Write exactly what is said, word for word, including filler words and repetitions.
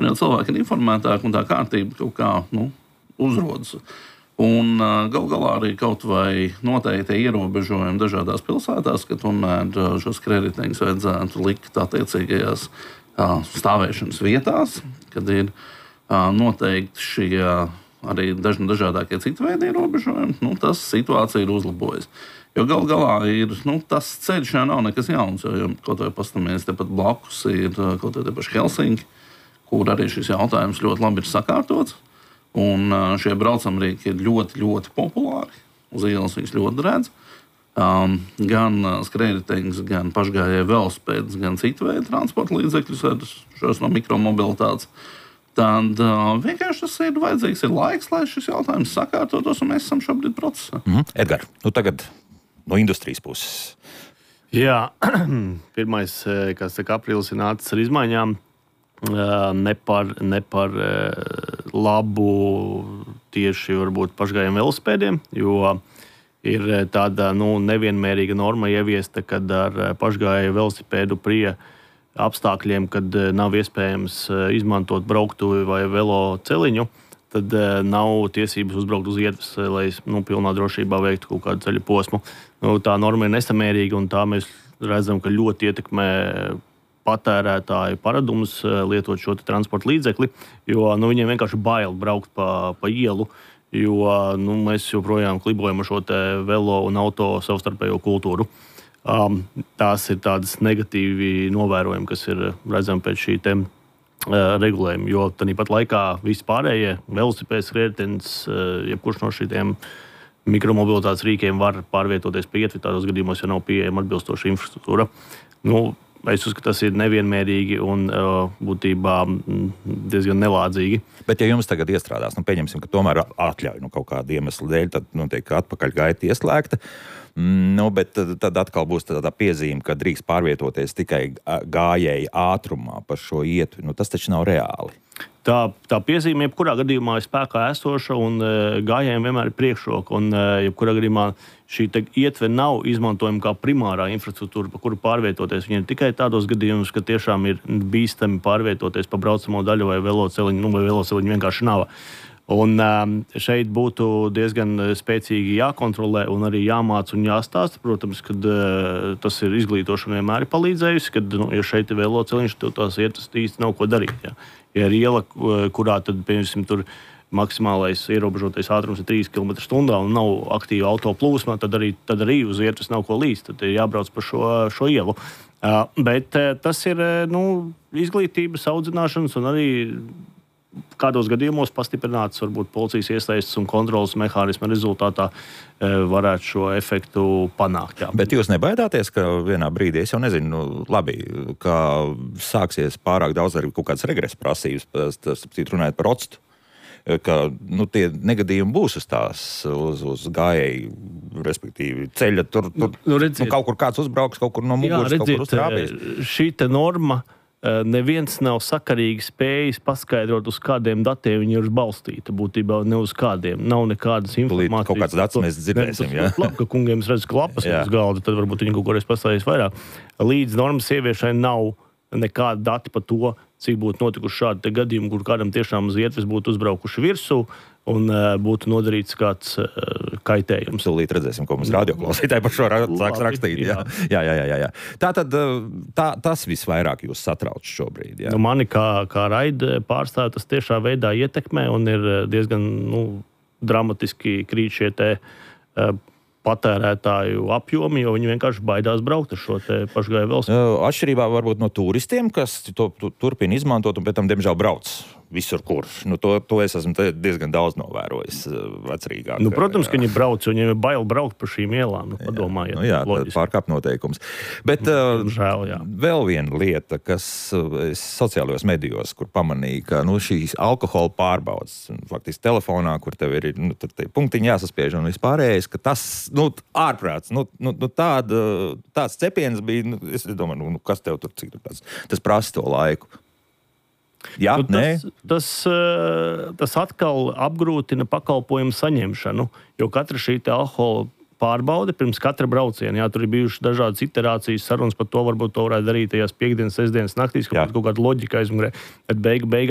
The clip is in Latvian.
Un jau cilvēki ir informētāki un tā kārtība kaut kā nu, uzrodas. Un uh, gal galā arī kaut vai noteikti ierobežojumi dažādās pilsētās, ka tomēr uh, šos krediteņus vajadzētu likt attiecīgajās uh, stāvēšanas vietās, kad ir uh, noteikti šie uh, arī dažni dažādākie citu veidu ierobežojumi, nu, tas situācija ir uzlabojusi. Jo gal galā ir, nu, tas ceļš jau nav nekas jauns, jo, jo kaut vai pastamies tepat blakus ir kaut vai te paši Helsinki, kur arī šis jautājums ļoti labi ir sakārtots. Un šie braucamrīki ir ļoti, ļoti populāri. Uz ielas viņus ļoti redz. Um, gan skrējriteņus, gan pašgājēju velosipēdus, gan citu veidu transporta līdzekļus ar šos no mikromobilitātes. Tad uh, vienkārši tas ir vajadzīgs ir laiks, lai šis jautājums sakārtotos, un mēs esam šobrīd procesā. Mm-hmm. Edgar, nu tagad no industrijas puses. Jā, pirmais, kas saka, aprīlis ir nācis ar izmaiņām, ne par, ne par labu tieši varbūt pašgājiem velosipēdiem, jo ir tāda nu, nevienmērīga norma ieviesta, kad ar pašgāju velosipēdu prie apstākļiem, kad nav iespējams izmantot brauktuvi vai velo celiņu, tad nav tiesības uzbraukt uz ietves, lai nu, pilnā drošībā veiktu kaut kādu ceļu posmu. Nu, tā norma ir nesamērīga, un tā mēs redzam, ka ļoti ietekmē patērētāju paradumus lietot šo transporta līdzekli, jo nu, viņiem vienkārši bail braukt pa, pa ielu, jo nu, mēs joprojām klibojam ar šo te velo un auto savstarpējo kultūru. Um, tās ir tādas negatīvi novērojumi, kas ir redzami pēc šī te, uh, regulējuma, jo tāpat laikā visi pārējie velosipēds, skrējritenis, uh, jebkurš no šiem mikromobilitātes rīkiem var pārvietoties pa ietvi, tādos gadījumos, ja nav pieejama atbilstoša infrastruktūra. Nu, es uzskatu, tas ir nevienmērīgi un uh, būtībā diezgan nelādzīgi. Bet ja jums tagad iestrādās, nu pieņemsim, ka tomēr atļauj nu, kaut kādu iemeslu dēļ, tad notiek atpakaļ gaita ieslēgta, nu, bet tad, tad atkal būs tāda piezīme, ka drīkst pārvietoties tikai gājēji ātrumā par šo ietvi. Nu, tas taču nav reāli. Tā, tā piezīme jebkurā gadījumā ir spēkā esoša un e, gājējiem vienmēr ir priekšroka. Un e, jebkurā gadījumā šī ietve nav izmantojama kā primārā infrastruktūra, pa kuru pārvietoties. Viņa ir tikai tādos gadījumos, ka tiešām ir bīstami pārvietoties pa braucamo daļu vai veloceliņu, nu, vai veloceliņu vienkārši nav. Un um, šeit būtu diezgan spēcīgi jākontrolē un arī jāmāca un jāstāsta. Protams, kad uh, tas ir izglītošana vienmēr ir palīdzējusi, kad, nu, ja šeit ir veloceliņš, tad tās ietas īsti nav ko darīt. Ja, ja ir iela, kurā tad, piemēram, tur maksimālais ierobežotais ātrums ir trīs kilometri stundā un nav aktīva auto plūsma, tad arī, tad arī uz ietas nav ko līst. Tad ir jābrauc pa šo, šo ielu. Uh, bet uh, tas ir uh, nu, izglītības audzināšanas un arī kādos gadījumos pastiprināts varbūt policijas iesaistes un kontrolas mehānisma rezultātā e, varētu šo efektu panākt. Jā. Bet jūs nebaidāties, ka vienā brīdī, es jau nezinu, nu, labi, ka sāksies pārāk daudz arī kaut kādas regresa prasības, tas runājot par octu, ka nu, tie negadījumi būs uz tās, uz, uz gājēju, respektīvi ceļa, tur, tur nu, redziet, nu, kaut kur kāds uzbrauks, kaut kur no muguras, kaut kur uztrāpīs. Šī te norma neviens nav sakarīgi spējis paskaidrot, uz kādiem datiem viņi ir balstīta. Būtībā ne uz kādiem. Nav nekādas informācijas. Kaut kāds dats mēs dzirdēsim, jā. Labi, ka kungiem es redzu, ka lapas ir uz galda, tad varbūt viņi kaut ko reiz pastāstīs vairāk. Līdz normas ieviešai nav nekāda dati par to, cik būtu notikuši šādi gadījumi, kur kādam tiešām uz ietves būtu uzbraukuši virsū un uh, būtu nodarīts kāds uh, kaitējums. Tūlīt redzēsim, ko mums radioklausītāji par šo sāks rakstīt. Jā, jā, jā. jā, jā. Tā tad tā, tas visvairāk jūs satrauc šobrīd. Jā. Nu, mani kā, kā raida pārstāv tas tiešā veidā ietekmē un ir diezgan nu, dramatiski krīt šie te uh, patērētāju apjomi, jo viņi vienkārši baidās braukt ar šo te pašgāju velosipēdu. Atšķirībā varbūt no turistiem, kas to, to turpina izmantot un pēc tam, diemžēl, brauc visur, kur. Nu, to, to es esmu diezgan daudz novērojis vecrīgāk. Nu, protams, ka viņi brauc, jo viņiem ir bail braukt pa šīm ielām. Nu, padomājiet. Nu, jā, pārkāp noteikums. Bet uh, Žēl, jā. vēl viena lieta, kas sociālajos medijos, kur pamanīja, ka nu, šīs alkohola pārbaudas, faktiski telefonā, kur tev ir nu, punktiņi jāsaspiež un vispārējais, ka tas nu, ārprāts, nu, nu, tāda, tāds cepiens bija, nu, es domāju, nu, kas tev tur, cik tur tāds, tas prasa to laiku. Jā, nu, tas, tas, tas atkal apgrūtina pakalpojumu saņemšanu, jo katra šī te alkohola pārbaude pirms katra brauciena. Jā, tur ir bijušas dažādas iterācijas, sarunas par to, varbūt to varētu darīt tajās piekdienas, sestdienas naktīs, kaut kāda loģika aizmugurē, bet beigu beigās